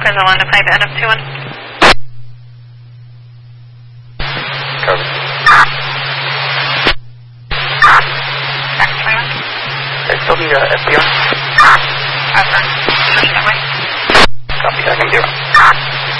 Cruiser 1 to 5 NF21. Cover. X21. Okay, still the FBR.